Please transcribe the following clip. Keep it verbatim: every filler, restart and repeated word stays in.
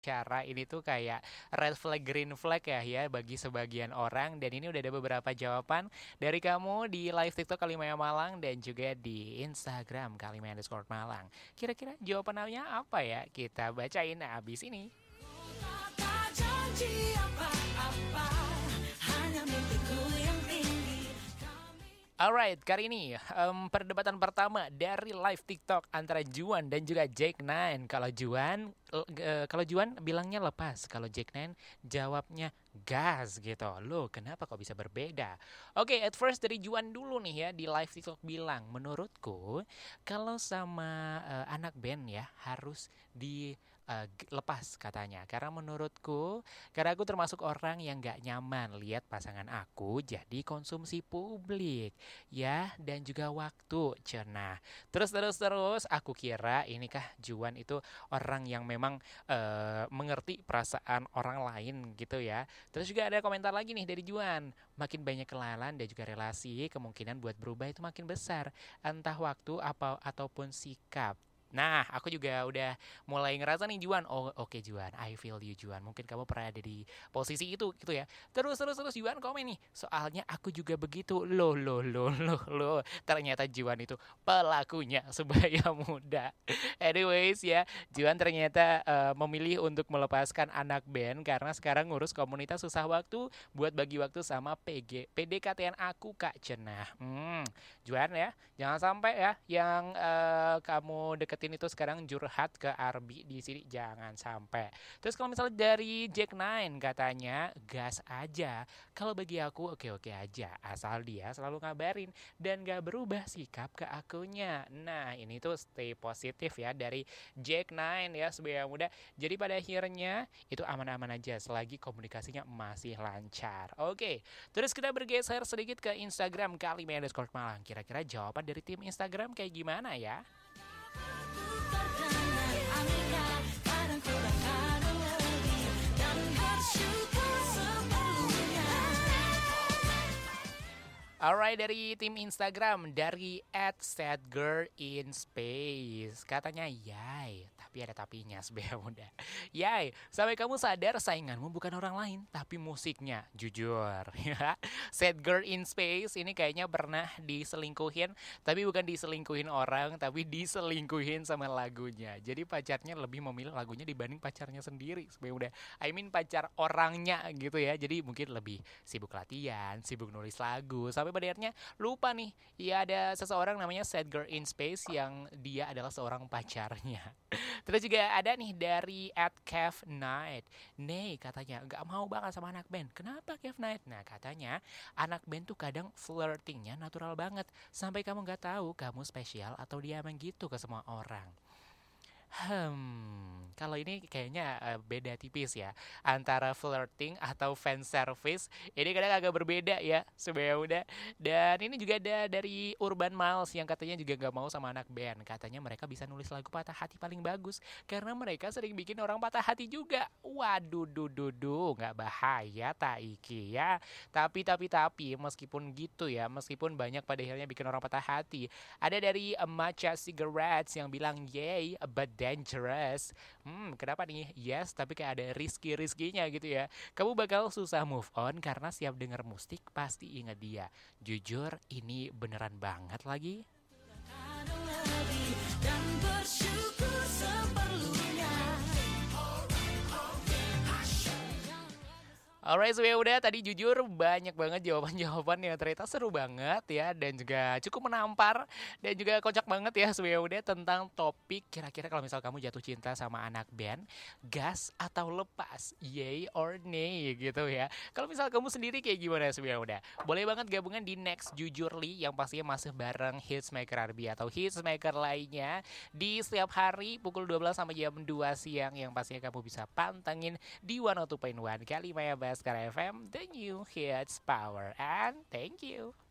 cara ini tuh kayak red flag, green flag ya ya bagi sebagian orang. Dan ini udah ada beberapa jawaban dari kamu di live TikTok Kalimaya Malang dan juga di Instagram Kalimaya underscore Malang. Kira-kira jawabannya apa ya? Kita bacain abis ini. Tak janji apa-apa, hanya mimpiku yang tinggi. Alright, kali ini em, perdebatan pertama dari live TikTok antara Juan dan juga Jack Nine. Kalau Juan, l- eh, kalau Juan bilangnya lepas, kalau Jack Nine jawabnya gas gitu. Loh, kenapa kok bisa berbeda? Oke, at first dari Juan dulu nih ya di live TikTok bilang, menurutku kalau sama eh, anak band ya harus di eh, g- lepas katanya. Karena menurutku, karena aku termasuk orang yang gak nyaman lihat pasangan aku jadi konsumsi publik ya, dan juga waktu cenah. Terus terus terus aku kira inikah Juan itu orang yang memang eh, mengerti perasaan orang lain gitu ya. Terus juga ada komentar lagi nih dari Juan, makin banyak kenalan dan juga relasi, kemungkinan buat berubah itu makin besar, entah waktu apa ataupun sikap. Nah, aku juga udah mulai ngerasa nih Juan. Oh, oke Juan, I feel you Juan. Mungkin kamu pernah ada di posisi itu gitu ya. Terus terus terus Juan komen nih. Soalnya aku juga begitu. Loh loh loh loh loh. Ternyata Juan itu pelakunya sebaya muda. Anyways ya, Juan ternyata eh, memilih untuk melepaskan anak band karena sekarang ngurus komunitas susah waktu buat bagi waktu sama P G P D K T N aku Kak Cenah. Hmm, Juan ya, jangan sampai ya yang eh, kamu deketin itu sekarang curhat ke Arbi di sini, jangan sampai. Terus kalau misalnya dari Jack Nine katanya gas aja. Kalau bagi aku oke-oke aja, asal dia selalu ngabarin dan gak berubah sikap ke akunya. Nah, ini tuh stay positif ya dari Jack Nine ya sebagai muda. Jadi pada akhirnya itu aman-aman aja selagi komunikasinya masih lancar. Oke, terus kita bergeser sedikit ke Instagram Kalimaya underscore Malang. Kira-kira jawaban dari tim Instagram kayak gimana ya? Terdengar aneka, kadang kurang, kadang lebih, dan bersyukur sepenuhnya. Alright, dari tim Instagram dari at sadgirlinspace katanya yay, tapi ada tapinya sebenarnya muda. Yay, sampai kamu sadar sainganmu bukan orang lain tapi musiknya. Jujur ya. Sad Girl in Space ini kayaknya pernah diselingkuhin, tapi bukan diselingkuhin orang tapi diselingkuhin sama lagunya. Jadi pacarnya lebih memilih lagunya dibanding pacarnya sendiri sebenarnya udah. I mean pacar orangnya gitu ya. Jadi mungkin lebih sibuk latihan, sibuk nulis lagu, sampai pada akhirnya lupa nih, ya ada seseorang namanya Sad Girl in Space yang dia adalah seorang pacarnya. Terus juga ada nih dari at Kev Knight. Nih katanya gak mau banget sama anak band. Kenapa Kev Knight? Nah katanya anak band tuh kadang flirtingnya natural banget, sampai kamu gak tahu kamu spesial atau dia emang gitu ke semua orang. Hmm, kalau ini kayaknya eh, beda tipis ya antara flirting atau fan service. Ini kadang agak berbeda ya sebenarnya udah. Dan ini juga ada dari Urban Miles yang katanya juga nggak mau sama anak band. Katanya mereka bisa nulis lagu patah hati paling bagus karena mereka sering bikin orang patah hati juga. Waduh, duh, duh, duh, nggak bahaya tak iki ya. Tapi tapi tapi meskipun gitu ya, meskipun banyak pada akhirnya bikin orang patah hati, ada dari uh, Matcha Cigarettes yang bilang yay but dangerous. Hmm, kenapa nih? Yes, tapi kayak ada risky-riskinya gitu ya. Kamu bakal susah move on karena siap denger musik pasti inget dia. Jujur, ini beneran banget lagi. Kadang lebih, dan bersyukur seperlunya. Alright, so ya udah tadi jujur banyak banget jawaban-jawaban yang ternyata seru banget ya dan juga cukup menampar dan juga kocak banget ya so ya udah tentang topik kira-kira kalau misal kamu jatuh cinta sama anak band, gas atau lepas, yay or nay gitu ya. Kalau misal kamu sendiri kayak gimana so ya udah? Boleh banget gabungan di Next Jujurly yang pastinya masih bareng Hitsmaker Arby atau Hitsmaker lainnya di setiap hari pukul dua belas sampai jam dua siang yang pastinya kamu bisa pantengin di seratus dua koma satu Kalimaya Baskara F M, the new hits power, and thank you.